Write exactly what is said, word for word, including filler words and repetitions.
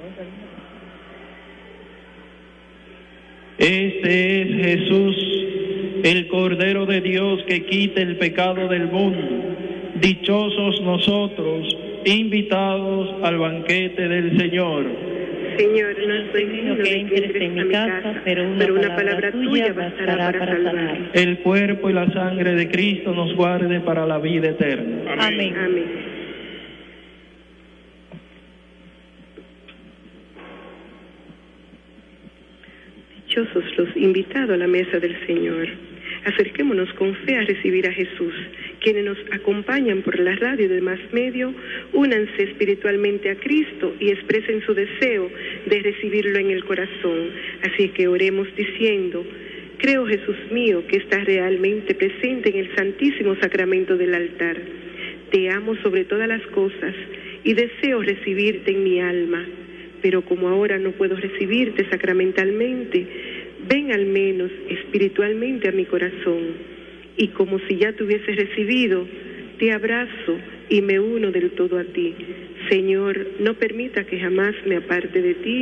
Este es Jesús, el Cordero de Dios que quita el pecado del mundo. Dichosos nosotros, invitados al banquete del Señor. Señor, no soy digno que entres en mi casa, pero una, pero una palabra, palabra tuya bastará para, para salvar. El cuerpo y la sangre de Cristo nos guarde para la vida eterna. Amén. Amén. Dichosos los invitados a la mesa del Señor. Acerquémonos con fe a recibir a Jesús. Quienes nos acompañan por la radio y demás medio, únanse espiritualmente a Cristo y expresen su deseo de recibirlo en el corazón. Así que oremos diciendo: creo, Jesús mío, que estás realmente presente en el santísimo sacramento del altar. Te amo sobre todas las cosas y deseo recibirte en mi alma. Pero como ahora no puedo recibirte sacramentalmente, ven al menos espiritualmente a mi corazón, y como si ya te hubiese recibido, te abrazo y me uno del todo a ti. Señor, no permita que jamás me aparte de ti.